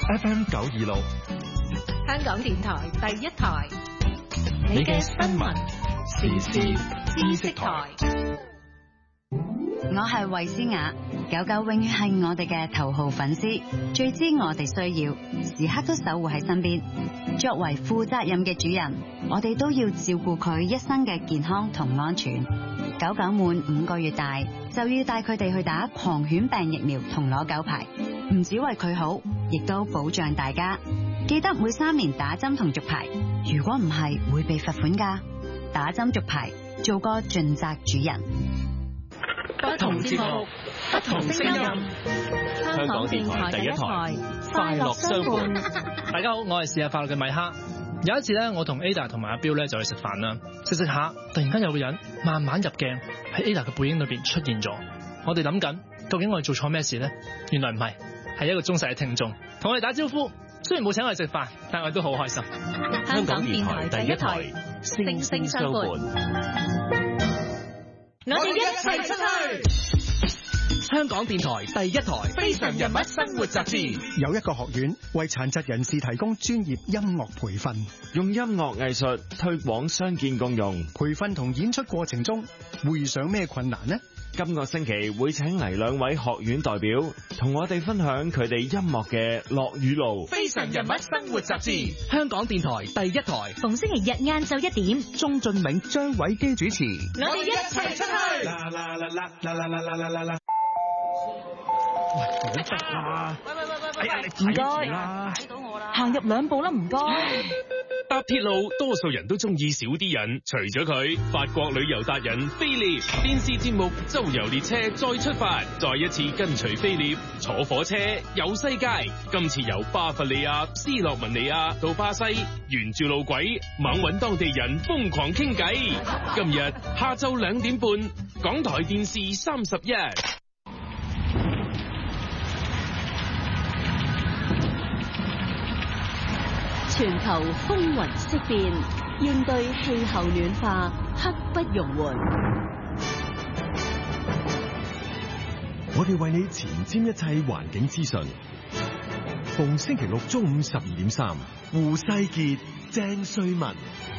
FM 926， 香港電台第一台，你嘅新聞時事知識台。 我係衛詩雅，狗狗永遠係我哋嘅頭號粉絲，最知我哋需要，時刻都守護喺身邊。作為負責任嘅主人，我哋都要照顧佢一生嘅健康同安全。狗狗滿5個月大，就要帶佢哋去打狂犬病疫苗同攞狗牌，唔止為佢好，亦都保障大家。記得每3年打針同續牌，如果唔係會被罰款㗎。打針續牌，做個盡責主人。 不同節目，不同聲音。香港電台第一台，快樂相伴。 大家好，我係試下快樂嘅米哈。有一次咧，我同 Ada 同埋阿彪咧就去食飯啦，食下，突然間有個人慢慢入鏡喺 Ada 嘅背影裏邊出現咗。我哋諗緊，究竟我哋做錯咩事咧？原來唔係，係一個忠實嘅聽眾同我哋打招呼。雖然冇請我哋食飯，但我哋都好開心。 香港電台第一台，聲聲相伴。我哋一齊出去！ 香港電台第一台非常人物生活雜誌有一個學院為殘疾人士提供專業音樂培訓， 用音樂藝術推廣傷健共融。 培訓同演出過程中會遇上咩困難呢？ 今個星期會請嚟2位學院代表，同我哋分享佢哋音樂嘅樂與怒。 非常人物生活雜誌，香港電台第一台， 逢星期日晏晝1點， 鍾俊銘、張偉基主持。 我哋一齊出去！ 喂，唔好逼啦！ 唔該，睇到我啦，行入2步啦，唔該。 搭鐵路多數人都中意少啲人，除咗佢，法國旅遊達人菲利電視節目周遊列車再出發，再一次跟隨菲利坐火車遊世界。今次由巴伐利亞斯洛文尼亞到巴西，沿住路軌猛搵當地人瘋狂傾偈。今日下晝2點半，港台電視31。 全球風雲色變，應對氣候暖化，刻不容緩。 我哋為你前瞻一切環境資訊。逢星期六中午12點3，胡世傑、鄭瑞文。